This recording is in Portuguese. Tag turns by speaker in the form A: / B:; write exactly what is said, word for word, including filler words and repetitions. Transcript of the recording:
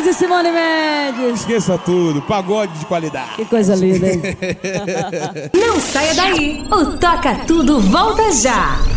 A: e Simone Mendes.
B: Esqueça tudo, pagode de qualidade.
A: Que coisa linda, hein?
C: Não saia daí, o Toca Tudo volta já.